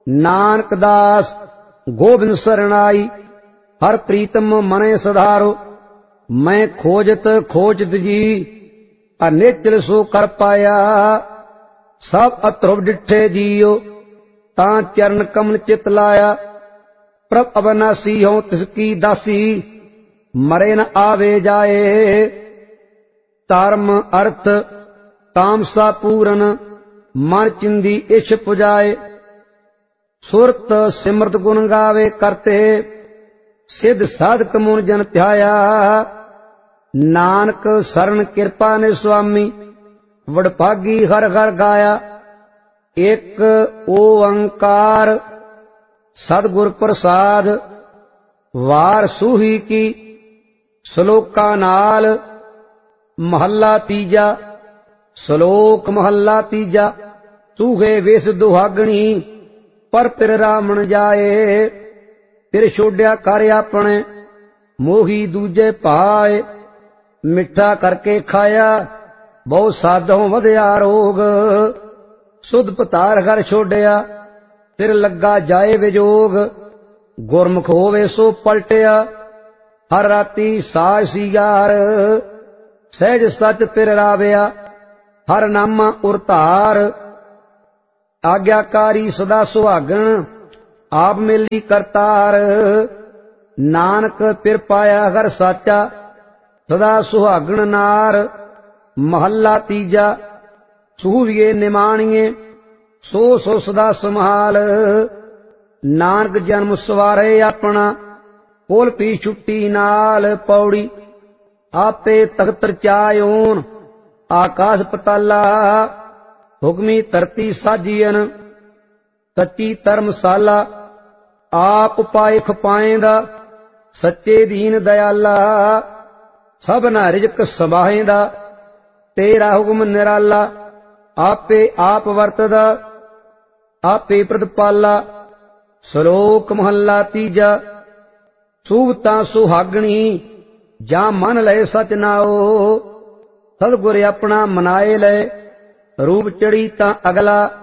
नानक दास गोबिंद सरनाई, हर प्रीतम मने सधारो। मैं खोजत खोजत जी, अनिचल सो कर पाया। सब अतुर डिठे जियो, तां चरण कमल चित लाया। प्रभ अविनाशी हो तिसकी दासी, मरे न आवे जाए। धर्म अर्थ तामसा पूरन, मन चिंदी इछ पुजाए। सुरत सिमरत गुण गावे करते, सिद्ध साधक मुन जन ध्याया। नानक शरण कृपा ने स्वामी, वडभागी हर हर गाया। एक ओंकार सदगुर प्रसाद, वार सूही की श्लोका नाल। महला तीजा, श्लोक महला तीजा। सूहे वेस दुहागणी, पर पिर रामण जाए। फिर छोड़िया कर अपने, मोही दूजे पाए। मिठा करके खाया, बहु साधों वध्या रोग। सुध पतार घर छोड़िया, फिर लगा जाए विजोग। गुरमुख होवे सो पलटिया, हर राती साज सिगार। सहज सच फिर राविया, हर नामा उरतार। आग्याकारी सदा सुहागण, आप मेली करतार। नानक फिर पाया घर साचा, सदा सुहागण नार। महला तीजा, सूहिए निमाणिए, सो सो सदा संभाल। नानक जन्म सवारे अपना, कोल पी छुट्टी नाल। पौड़ी आपे तख्त चायोन, आकाश पताला। हुक्मी धरती साजियन, सच्ची धर्मशाला। आप पाए खपाएंदा, सच्चे दीन दयाला। सबना रिजक समाहेंदा, तेरा हुक्म निराला। आपे आप वरतदा, आपे प्रतिपाला। श्लोक महला तीजा। सूवता सुहागणी, जा मन लय सच नाओ। सतगुर अपना मनाए लय, रूप चढ़ी तां अगला।